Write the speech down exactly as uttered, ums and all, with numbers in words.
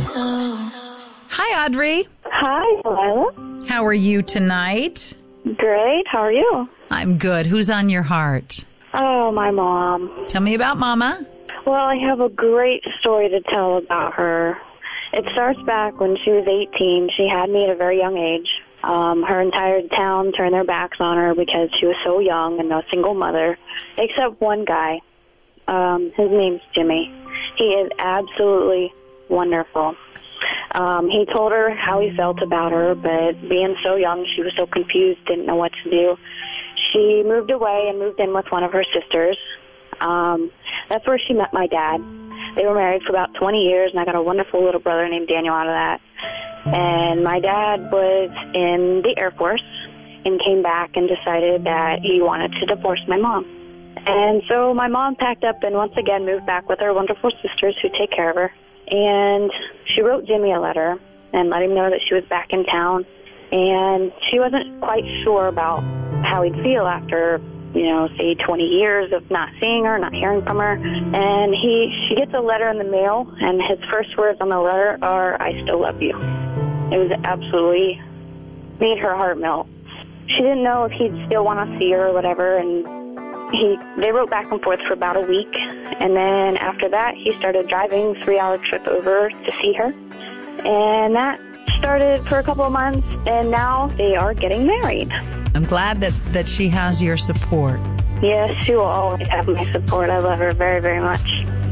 Hi, Audrey. Hi, Delilah. How are you tonight? Great. How are you? I'm good. Who's on your heart? Oh, my mom. Tell me about Mama. Well, I have a great story to tell about her. It starts back when she was eighteen. She had me at a very young age. Um, her entire town turned their backs on her because she was so young and a single mother, except one guy. Um, his name's Jimmy. He is absolutely wonderful. Um, he told her how he felt about her, but being so young, she was so confused, didn't know what to do. She moved away and moved in with one of her sisters. Um, that's where she met my dad. They were married for about twenty years, and I got a wonderful little brother named Daniel out of that. And my dad was in the Air Force and came back and decided that he wanted to divorce my mom. And so my mom packed up and once again moved back with her wonderful sisters who take care of her. And she wrote Jimmy a letter and let him know that she was back in town. And she wasn't quite sure about how he'd feel after, you know, say twenty years of not seeing her, not hearing from her. And he, she gets a letter in the mail, and his first words on the letter are, "I still love you." It was absolutely made her heart melt. She didn't know if he'd still want to see her or whatever, and he they wrote back and forth for about a week. And then after that, he started driving a three-hour trip over to see her. And that started for a couple of months, and now they are getting married. I'm glad that, that she has your support. Yes, she will always have my support. I love her very, very much.